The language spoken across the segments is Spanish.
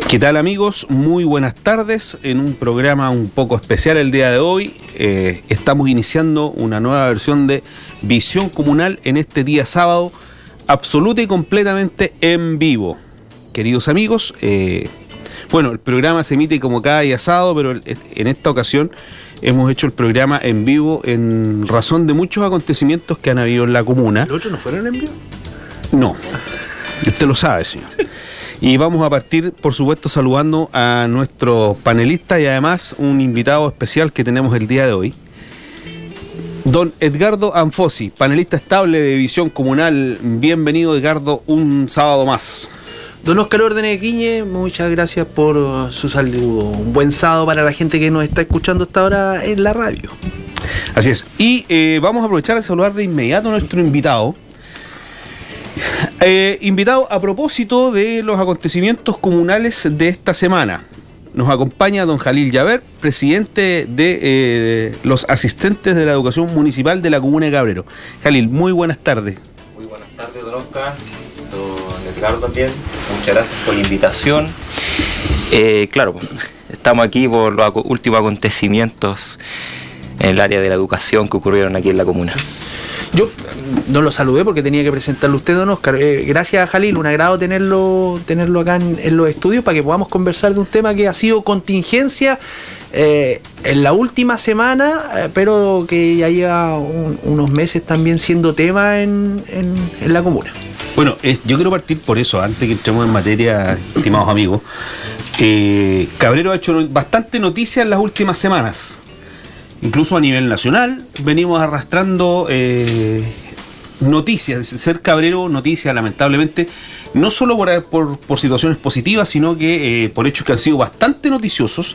¿Qué tal, amigos? Muy buenas tardes. En un programa un poco especial el día de hoy, estamos iniciando una nueva versión de Visión Comunal en este día sábado, absoluta y completamente en vivo. Queridos amigos, bueno, el programa se emite como cada día sábado, pero en esta ocasión hemos hecho el programa en vivo en razón de muchos acontecimientos que han habido en la comuna. ¿Los otros no fueron en vivo? No, usted lo sabe, señor. Y vamos a partir, por supuesto, saludando a nuestro panelista y además un invitado especial que tenemos el día de hoy. Don Edgardo Anfosi, panelista estable de Visión Comunal. Bienvenido, Edgardo, un sábado más. Don Óscar Órdenes de Quiñe, muchas gracias por su saludo. Un buen sábado para la gente que nos está escuchando hasta ahora en la radio. Así es. Y vamos a aprovechar de saludar de inmediato a nuestro invitado. Invitado a propósito de los acontecimientos comunales de esta semana. Nos acompaña don Jalil Yaver, presidente de los asistentes de la educación municipal de la comuna de Cabrero. Jalil, muy buenas tardes. Muy buenas tardes, don Óscar, don Edgardo también. Muchas gracias por la invitación. Claro, estamos aquí por los últimos acontecimientos en el área de la educación que ocurrieron aquí en la comuna. Yo no lo saludé porque tenía que presentarlo a usted, don Óscar. Gracias, Jalil, un agrado tenerlo acá en los estudios para que podamos conversar de un tema que ha sido contingencia en la última semana, pero que ya lleva unos meses también siendo tema en la comuna. Bueno, yo quiero partir por eso, antes que entremos en materia, estimados amigos. Cabrero ha hecho bastante noticia en las últimas semanas. Incluso a nivel nacional venimos arrastrando noticias. Ser Cabrero noticia, lamentablemente, no solo por situaciones positivas, sino que por hechos que han sido bastante noticiosos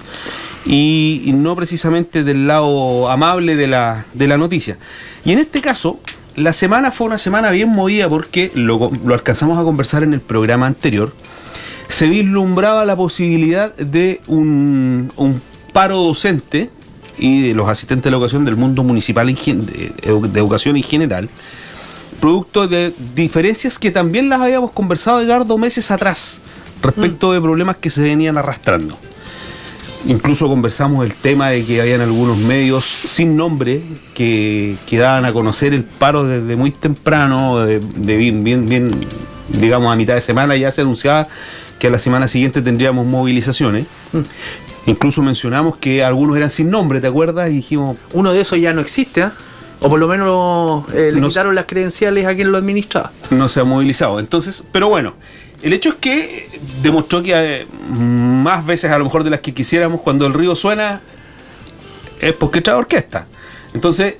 y no precisamente del lado amable de la noticia. Y en este caso, la semana fue una semana bien movida porque lo alcanzamos a conversar en el programa anterior. Se vislumbraba la posibilidad de un paro docente y de los asistentes de la educación del mundo municipal de educación en general, producto de diferencias que también las habíamos conversado, Edgardo, meses atrás, respecto de problemas que se venían arrastrando. Incluso conversamos el tema de que habían algunos medios sin nombre que daban a conocer el paro desde muy temprano, bien, digamos, a mitad de semana ya se anunciaba que a la semana siguiente tendríamos movilizaciones. Incluso mencionamos que algunos eran sin nombre, ¿te acuerdas? Y dijimos... Uno de esos ya no existe, ¿eh? O por lo menos le quitaron las credenciales a quien lo administraba. No se ha movilizado. Entonces, pero bueno, el hecho es que demostró que más veces a lo mejor de las que quisiéramos, cuando el río suena, es porque trae orquesta. Entonces,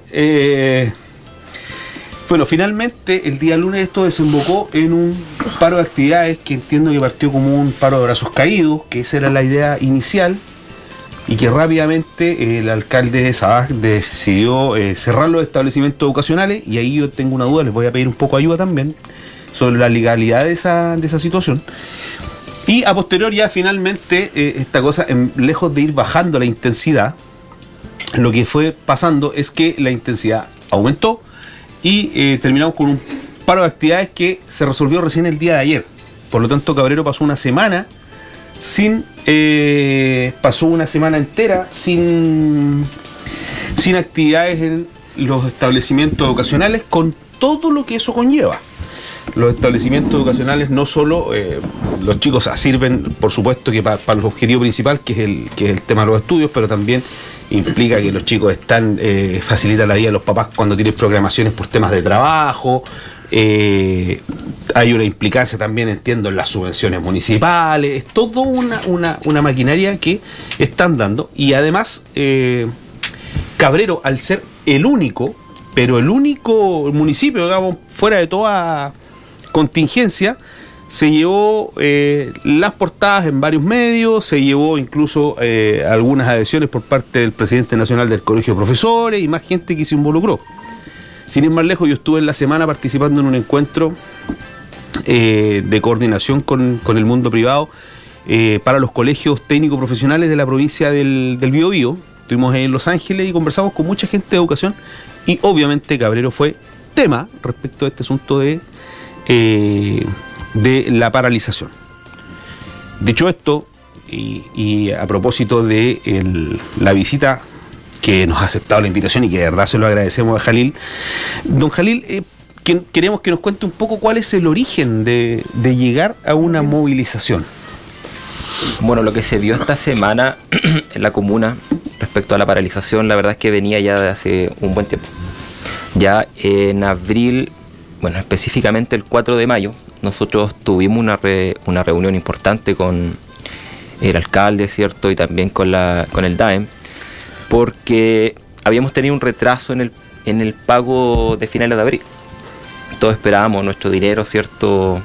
bueno, finalmente el día lunes esto desembocó en un paro de actividades que entiendo que partió como un paro de brazos caídos, que esa era la idea inicial, y que rápidamente el alcalde de Sabaj decidió cerrar los establecimientos educacionales, y ahí yo tengo una duda, les voy a pedir un poco de ayuda también sobre la legalidad de esa situación. Y a posterior ya finalmente esta cosa, lejos de ir bajando la intensidad, lo que fue pasando es que la intensidad aumentó y terminamos con un paro de actividades que se resolvió recién el día de ayer. Por lo tanto, Cabrero pasó una semana entera sin actividades en los establecimientos educacionales, con todo lo que eso conlleva. Los establecimientos educacionales no solo los chicos sirven, por supuesto, que para el objetivo principal, que es el tema de los estudios, pero también implica que los chicos facilitan la vida de los papás cuando tienen programaciones por temas de trabajo. Hay una implicancia también, entiendo, en las subvenciones municipales. Es todo una maquinaria que están dando. Y además, Cabrero, al ser el único municipio, digamos, fuera de toda contingencia, se llevó las portadas en varios medios, se llevó incluso algunas adhesiones por parte del presidente nacional del Colegio de Profesores y más gente que se involucró. Sin ir más lejos, yo estuve en la semana participando en un encuentro de coordinación con el mundo privado para los colegios técnicos profesionales de la provincia del Biobío. Estuvimos en Los Ángeles y conversamos con mucha gente de educación, y obviamente Cabrero fue tema respecto a este asunto de la paralización. Dicho esto, y a propósito de la visita que nos ha aceptado la invitación y que de verdad se lo agradecemos a Jalil. Don Jalil, queremos que nos cuente un poco cuál es el origen de llegar a una movilización. Bueno, lo que se vio esta semana en la comuna respecto a la paralización, la verdad es que venía ya de hace un buen tiempo. Ya en abril, bueno, específicamente el 4 de mayo, nosotros tuvimos una reunión importante con el alcalde, ¿cierto? Y también con el DAEM, porque habíamos tenido un retraso en el pago de finales de abril. Todos esperábamos nuestro dinero, ¿cierto?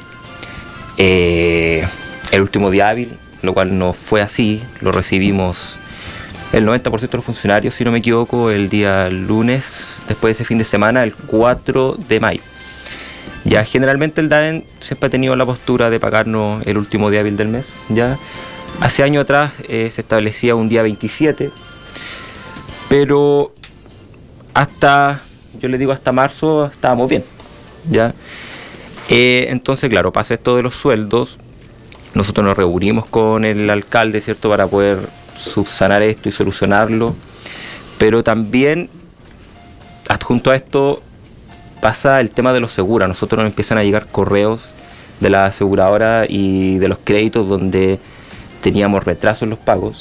El último día hábil, lo cual no fue así. Lo recibimos el 90% de los funcionarios, si no me equivoco, el día lunes, después de ese fin de semana, el 4 de mayo. Ya generalmente el DAEM siempre ha tenido la postura de pagarnos el último día hábil del mes. Ya hace años atrás se establecía un día 27, pero hasta marzo estábamos bien. ¿Ya? Entonces, claro, pasa esto de los sueldos. Nosotros nos reunimos con el alcalde, ¿cierto?, para poder subsanar esto y solucionarlo. Pero también, adjunto a esto, pasa el tema de los seguros. A nosotros nos empiezan a llegar correos de la aseguradora y de los créditos donde teníamos retraso en los pagos.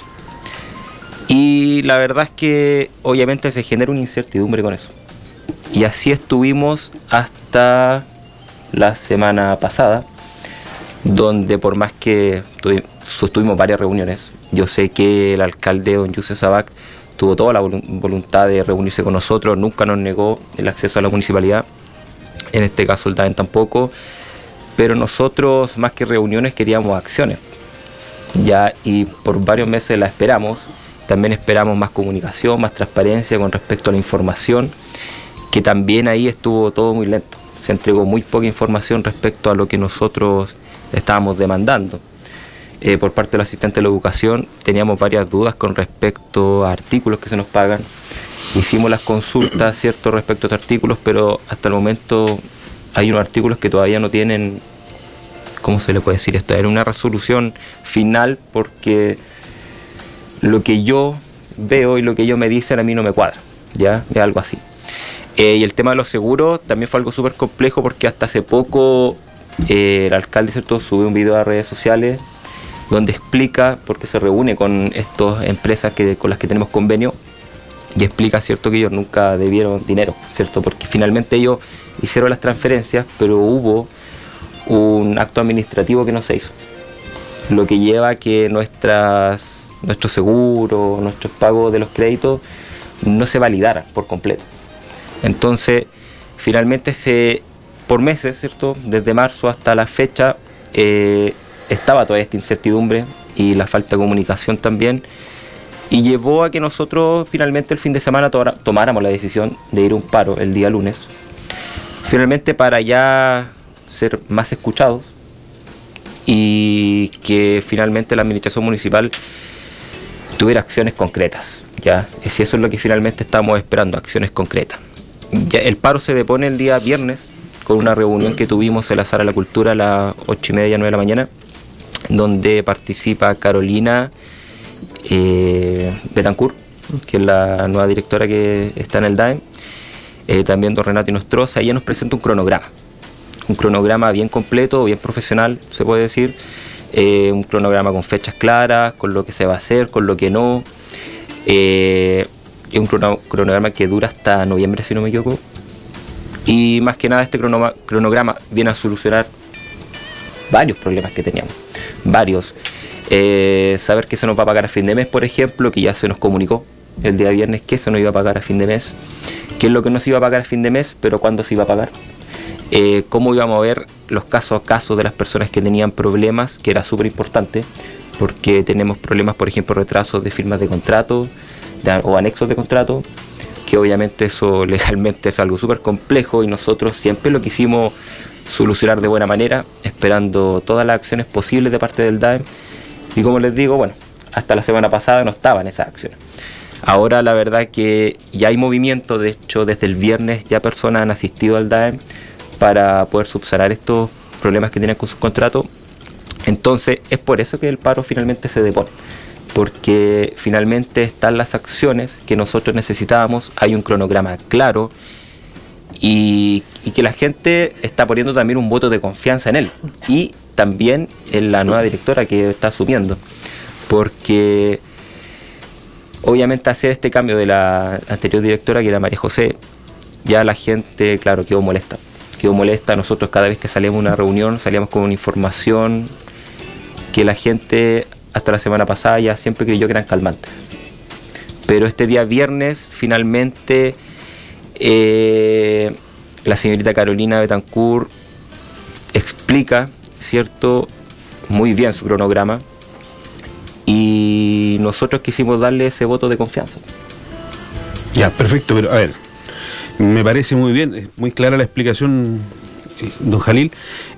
Y la verdad es que obviamente se genera una incertidumbre con eso. Y así estuvimos hasta la semana pasada, donde por más que sostuvimos varias reuniones, yo sé que el alcalde, don Yusef Sabac, tuvo toda la voluntad de reunirse con nosotros, nunca nos negó el acceso a la municipalidad, en este caso el DAEM tampoco, pero nosotros más que reuniones queríamos acciones, ya, y por varios meses la esperamos. También esperamos más comunicación, más transparencia con respecto a la información, que también ahí estuvo todo muy lento. Se entregó muy poca información respecto a lo que nosotros estábamos demandando. Por parte del asistente de la educación teníamos varias dudas con respecto a artículos que se nos pagan. Hicimos las consultas, ¿cierto?, respecto a estos artículos, pero hasta el momento hay unos artículos que todavía no tienen, ¿cómo se le puede decir esto? Era una resolución final, porque lo que yo veo y lo que ellos me dicen a mí no me cuadra, ¿ya? Es algo así. Y el tema de los seguros también fue algo súper complejo, porque hasta hace poco el alcalde, ¿cierto?, subió un video a redes sociales donde explica, porque se reúne con estas empresas con las que tenemos convenio, y explica, ¿cierto?, que ellos nunca debieron dinero, ¿cierto?, porque finalmente ellos hicieron las transferencias, pero hubo un acto administrativo que no se hizo, lo que lleva a que nuestros seguros, nuestros pagos de los créditos no se validaran por completo. Entonces, finalmente por meses, ¿cierto?, desde marzo hasta la fecha, estaba toda esta incertidumbre y la falta de comunicación también, y llevó a que nosotros finalmente el fin de semana tomáramos la decisión de ir a un paro el día lunes, finalmente para ya ser más escuchados y que finalmente la administración municipal tuviera acciones concretas, ¿ya? Si eso es lo que finalmente estamos esperando, acciones concretas. Ya, el paro se depone el día viernes con una reunión que tuvimos en la Sala de la Cultura a las 8:30, 9 de la mañana, donde participa Carolina Betancourt, que es la nueva directora que está en el DAEM, también don Renato Inostroza. Ella nos presenta un cronograma bien completo, bien profesional, se puede decir, un cronograma con fechas claras, con lo que se va a hacer, con lo que no. Es un cronograma que dura hasta noviembre, si no me equivoco, y más que nada este cronograma viene a solucionar varios problemas que teníamos, saber que se nos va a pagar a fin de mes, por ejemplo, que ya se nos comunicó el día viernes que se nos iba a pagar a fin de mes, qué es lo que no se iba a pagar a fin de mes, pero cuándo se iba a pagar, cómo íbamos a ver los casos a caso de las personas que tenían problemas, que era súper importante, porque tenemos problemas, por ejemplo, retrasos de firmas de contrato o anexos de contrato, que obviamente eso legalmente es algo súper complejo, y nosotros siempre lo quisimos solucionar de buena manera, esperando todas las acciones posibles de parte del DAEM. Y como les digo, bueno, hasta la semana pasada no estaban esas acciones. Ahora la verdad que ya hay movimiento, de hecho desde el viernes ya personas han asistido al DAEM para poder subsanar estos problemas que tienen con sus contratos. Entonces es por eso que el paro finalmente se depone, porque finalmente están las acciones que nosotros necesitábamos, hay un cronograma claro y que la gente está poniendo también un voto de confianza en él y también en la nueva directora que está asumiendo, porque obviamente hacer este cambio de la anterior directora, que era María José, ya la gente, claro, quedó molesta. Nosotros cada vez que salíamos a una reunión salíamos con una información que la gente hasta la semana pasada ya siempre creyó que eran calmantes. Pero este día viernes finalmente la señorita Carolina Betancourt explica, ¿cierto?, muy bien su cronograma y nosotros quisimos darle ese voto de confianza. Ya, perfecto, pero a ver, me parece muy bien, es muy clara la explicación, don Jalil.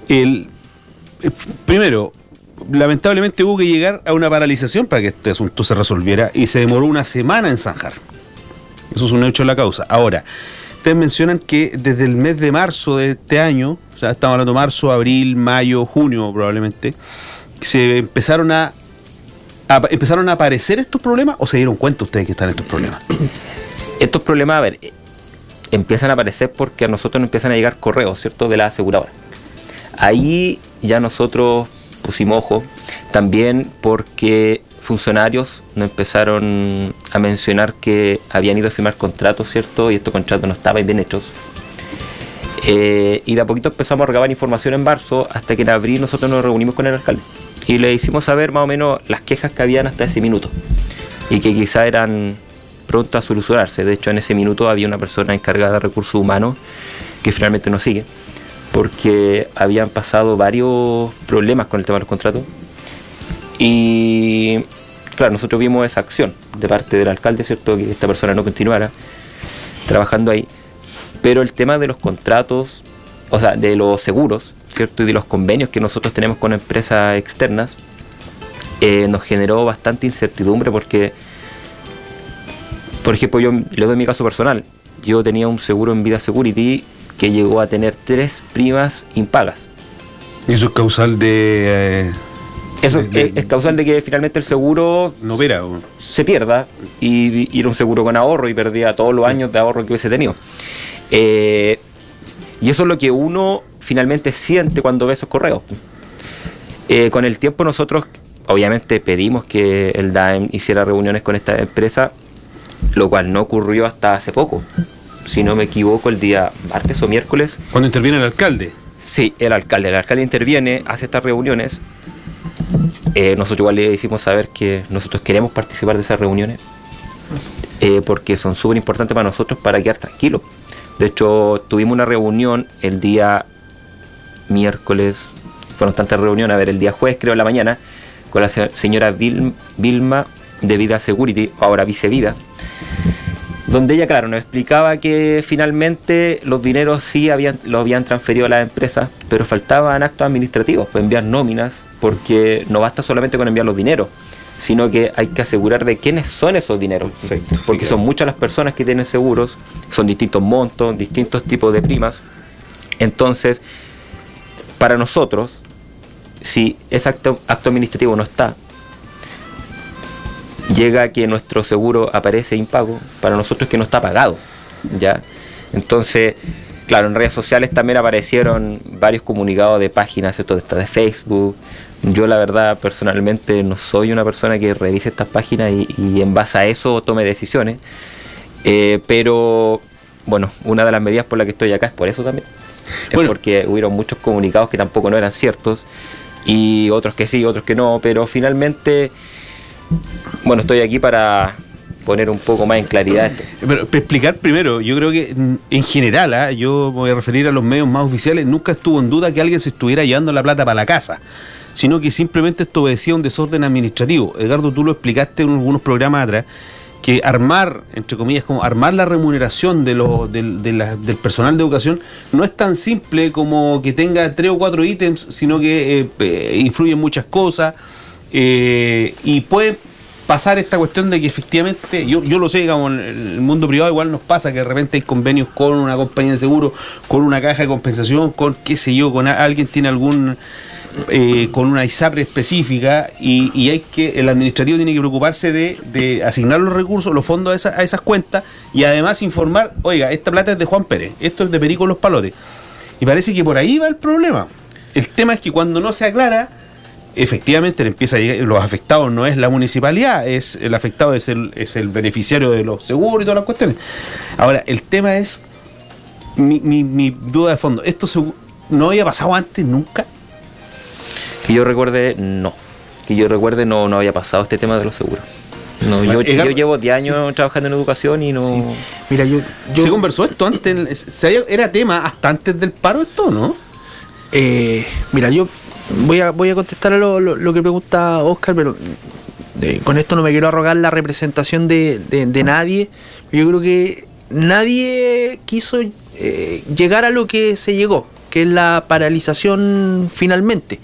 Primero, lamentablemente hubo que llegar a una paralización para que este asunto se resolviera y se demoró una semana en zanjar. Eso es un hecho de la causa. Ahora, ustedes mencionan que desde el mes de marzo de este año, o sea, estamos hablando de marzo, abril, mayo, junio probablemente, se empezaron a aparecer estos problemas, o se dieron cuenta ustedes que están estos problemas. Estos problemas, a ver, empiezan a aparecer porque a nosotros nos empiezan a llegar correos, ¿cierto?, de la aseguradora. Ahí ya nosotros pusimos ojo, también porque funcionarios nos empezaron a mencionar que habían ido a firmar contratos, ¿cierto?, y estos contratos no estaban bien hechos. Y de a poquito empezamos a recabar información en marzo, hasta que en abril nosotros nos reunimos con el alcalde y le hicimos saber más o menos las quejas que habían hasta ese minuto y que quizá eran pronto a solucionarse. De hecho, en ese minuto había una persona encargada de recursos humanos que finalmente nos sigue, porque habían pasado varios problemas con el tema de los contratos. Y claro, nosotros vimos esa acción de parte del alcalde, ¿cierto?, que esta persona no continuara trabajando ahí. Pero el tema de los contratos, o sea, de los seguros, ¿cierto?, y de los convenios que nosotros tenemos con empresas externas, nos generó bastante incertidumbre porque, por ejemplo, yo le doy mi caso personal. Yo tenía un seguro en Vida Security que llegó a tener 3 primas impagas. ¿Y eso es causal de...? Eso es causal de que finalmente el seguro no opera, se pierda y era un seguro con ahorro y perdía todos los años de ahorro que hubiese tenido. Y eso es lo que uno finalmente siente cuando ve esos correos. Con el tiempo nosotros obviamente pedimos que el DAEM hiciera reuniones con esta empresa, lo cual no ocurrió hasta hace poco. Si no me equivoco, el día martes o miércoles. ¿Cuándo interviene el alcalde? Sí, el alcalde interviene, hace estas reuniones. Nosotros igual le hicimos saber que nosotros queremos participar de esas reuniones porque son súper importantes para nosotros para quedar tranquilos. De hecho, tuvimos una reunión el día miércoles, fueron tantas reuniones, a ver, el día jueves creo en la mañana, con la señora Vilma de Vida Security, ahora Vicevida, donde ella, claro, nos explicaba que finalmente los dineros sí lo habían transferido a las empresas, pero faltaban actos administrativos, pues enviar nóminas, porque no basta solamente con enviar los dineros, sino que hay que asegurar de quiénes son esos dineros. Perfecto, porque sí, son muchas las personas que tienen seguros, son distintos montos, distintos tipos de primas. Entonces, para nosotros, si ese acto administrativo no está, llega que nuestro seguro aparece impago, para nosotros que no está pagado, ¿ya? Entonces, claro, en redes sociales también aparecieron varios comunicados de páginas, esto de Facebook. Yo la verdad personalmente no soy una persona que revise estas páginas y en base a eso tome decisiones, pero bueno, una de las medidas por las que estoy acá es por eso también. Bueno, porque hubieron muchos comunicados que tampoco no eran ciertos y otros que sí, otros que no, pero finalmente, bueno, estoy aquí para poner un poco más en claridad esto. Pero explicar primero, yo creo que en general, yo me voy a referir a los medios más oficiales, nunca estuvo en duda que alguien se estuviera llevando la plata para la casa, sino que simplemente esto obedecía a un desorden administrativo. Edgardo, tú lo explicaste en algunos programas atrás, que armar, entre comillas, como armar la remuneración del personal de educación no es tan simple como que tenga 3 o 4 ítems, sino que influyen muchas cosas y puede pasar esta cuestión de que efectivamente, yo lo sé, digamos, en el mundo privado igual nos pasa que de repente hay convenios con una compañía de seguro, con una caja de compensación, con qué sé yo, con alguien tiene algún con una ISAPRE específica y el administrativo tiene que preocuparse de asignar los recursos, los fondos a esas cuentas y además informar, oiga, esta plata es de Juan Pérez, esto es de Perico Los Palotes. Y parece que por ahí va el problema. El tema es que cuando no se aclara, efectivamente le empieza a llegar, los afectados no es la municipalidad, el afectado es el beneficiario de los seguros y todas las cuestiones. Ahora, el tema es, mi duda de fondo, ¿esto no había pasado antes nunca? Que yo recuerde, no. Que yo recuerde, no había pasado este tema de los seguros. No, yo llevo 10 años trabajando en educación y no... Sí. Mira, yo ¿se conversó esto antes? ¿Era tema hasta antes del paro esto, no? Mira, yo voy a contestar a lo que pregunta Oscar, pero con esto no me quiero arrogar la representación de nadie. Yo creo que nadie quiso llegar a lo que se llegó, que es la paralización finalmente.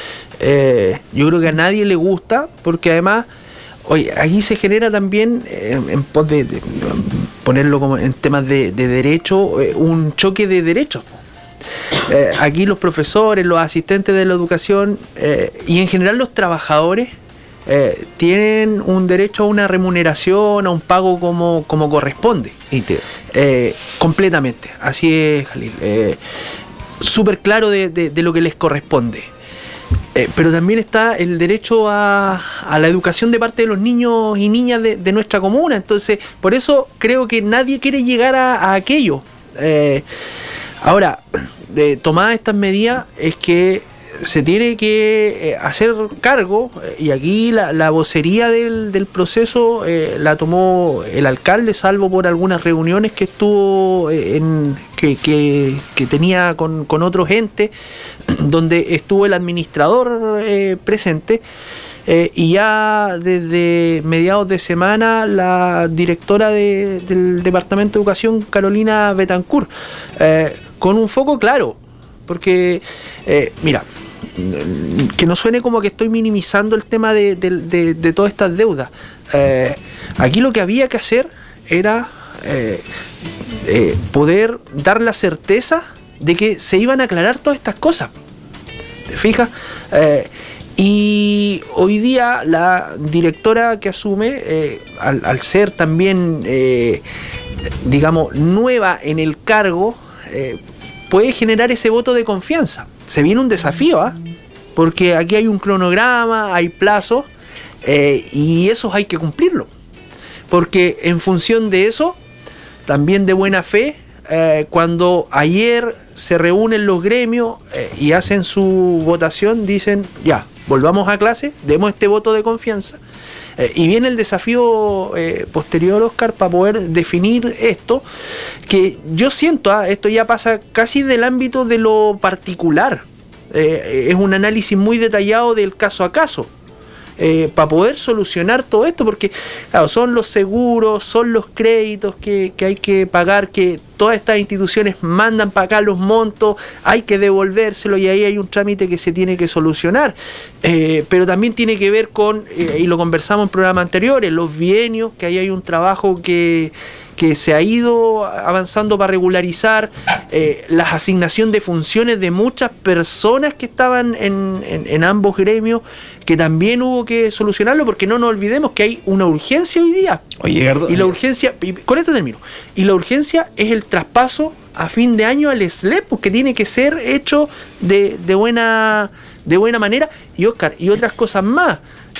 Yo creo que a nadie le gusta, porque además, oye, aquí se genera también, en pos de ponerlo como en temas de derecho, un choque de derechos. Aquí los profesores, los asistentes de la educación y en general los trabajadores tienen un derecho a una remuneración, a un pago como corresponde. Completamente, así es, Jalil. Súper claro de lo que les corresponde. Pero también está el derecho a la educación de parte de los niños y niñas de nuestra comuna. Entonces, por eso creo que nadie quiere llegar a aquello. Ahora, tomadas estas medidas, es que se tiene que hacer cargo, y aquí la vocería del proceso la tomó el alcalde, salvo por algunas reuniones que estuvo que tenía con otros entes, donde estuvo el administrador presente, y ya desde mediados de semana la directora del Departamento de Educación, Carolina Betancourt, con un foco claro, porque mira, que no suene como que estoy minimizando el tema de todas estas deudas. Aquí lo que había que hacer era poder dar la certeza de que se iban a aclarar todas estas cosas. ¿Te fijas? Y hoy día la directora que asume, al ser también, digamos, nueva en el cargo, puede generar ese voto de confianza. Se viene un desafío, porque aquí hay un cronograma, hay plazos, y esos hay que cumplirlo. Porque en función de eso, también de buena fe, cuando ayer se reúnen los gremios y hacen su votación, dicen, ya, volvamos a clase, demos este voto de confianza. Y viene el desafío posterior, Oscar, para poder definir esto, que yo siento, esto ya pasa casi del ámbito de lo particular. Es un análisis muy detallado del caso a caso, para poder solucionar todo esto, porque claro, son los seguros, son los créditos que hay que pagar, que todas estas instituciones mandan para acá los montos, hay que devolvérselo, y ahí hay un trámite que se tiene que solucionar. Pero también tiene que ver con, y lo conversamos en programas anteriores, los bienios, que ahí hay un trabajo que se ha ido avanzando para regularizar la asignación de funciones de muchas personas que estaban en ambos gremios, que también hubo que solucionarlo, porque no nos olvidemos que hay una urgencia hoy día. Oye, Gerardo, y la urgencia, y con esto termino, y la urgencia es el traspaso a fin de año al SLEP, porque tiene que ser hecho de buena manera. Y Oscar, y otras cosas más.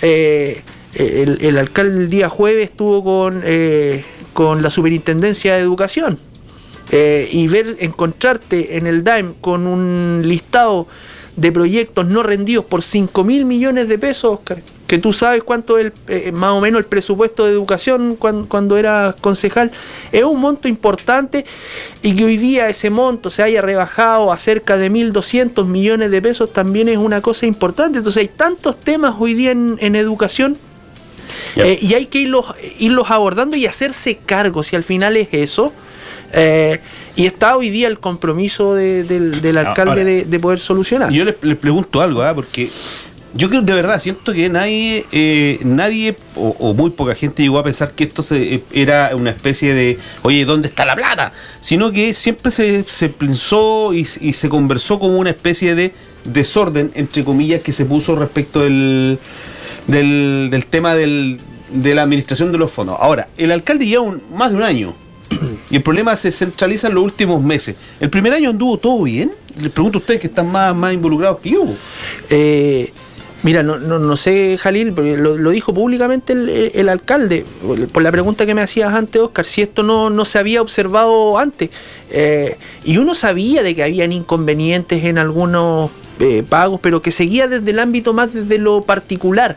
El alcalde el día jueves estuvo con la Superintendencia de Educación, y encontrarte en el DAEM con un listado de proyectos no rendidos por 5.000 millones de pesos, Oscar, que tú sabes cuánto es más o menos el presupuesto de educación cuando era concejal, es un monto importante, y que hoy día ese monto se haya rebajado a cerca de 1.200 millones de pesos también es una cosa importante. Entonces hay tantos temas hoy día en educación, y hay que irlos abordando y hacerse cargo, si al final es eso. Y está hoy día el compromiso del alcalde. Ahora, de poder solucionar. Yo les pregunto algo, porque Yo creo, de verdad, siento que nadie o muy poca gente llegó a pensar que esto era una especie de, oye, ¿dónde está la plata? Sino que siempre se pensó y se conversó como una especie de desorden, entre comillas, que se puso respecto del tema de la administración de los fondos. Ahora, el alcalde lleva más de un año y el problema se centraliza en los últimos meses. ¿El primer año anduvo todo bien? Les pregunto a ustedes que están más involucrados que yo. Mira, no sé, Jalil, porque lo dijo públicamente el alcalde, por la pregunta que me hacías antes, Oscar, si esto no se había observado antes. Y uno sabía de que habían inconvenientes en algunos pagos, pero que seguía desde el ámbito más desde lo particular.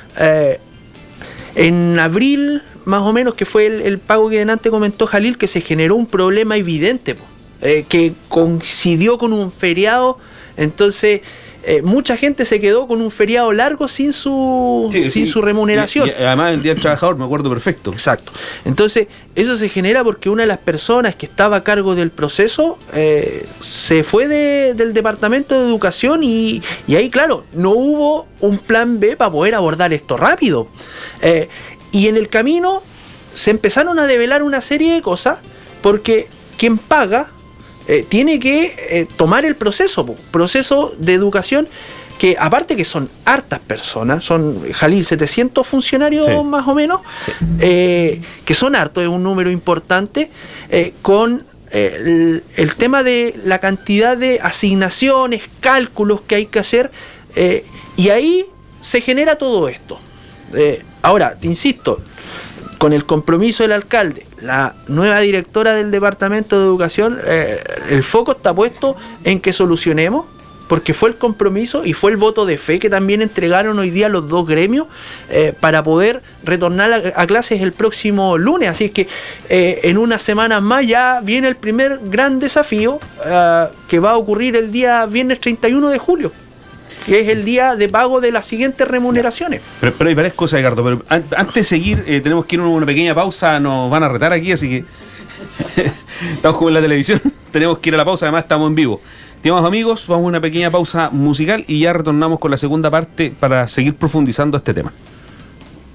En abril, más o menos, que fue el pago que antes comentó Jalil, que se generó un problema evidente, que coincidió con un feriado, entonces... mucha gente se quedó con un feriado largo sin su remuneración. Y además el Día del Trabajador, me acuerdo perfecto. Exacto. Entonces, eso se genera porque una de las personas que estaba a cargo del proceso se fue del Departamento de Educación y ahí, claro, no hubo un plan B para poder abordar esto rápido. Y en el camino se empezaron a develar una serie de cosas porque quien paga tiene que tomar el proceso de educación, que aparte que son hartas personas, son, Jalil, 700 funcionarios más o menos, que son hartos, es un número importante, con el tema de la cantidad de asignaciones, cálculos que hay que hacer, y ahí se genera todo esto. Ahora, te insisto, con el compromiso del alcalde, la nueva directora del Departamento de Educación, el foco está puesto en que solucionemos, porque fue el compromiso y fue el voto de fe que también entregaron hoy día los dos gremios para poder retornar a clases el próximo lunes. Así es que en unas semanas más ya viene el primer gran desafío que va a ocurrir el día viernes 31 de julio. Que es el día de pago de las siguientes remuneraciones. Pero hay varias cosas, Ricardo. Pero antes de seguir, tenemos que ir a una pequeña pausa. Nos van a retar aquí, así que estamos como en la televisión. Tenemos que ir a la pausa, además estamos en vivo. Estimados amigos, vamos a una pequeña pausa musical y ya retornamos con la segunda parte para seguir profundizando este tema.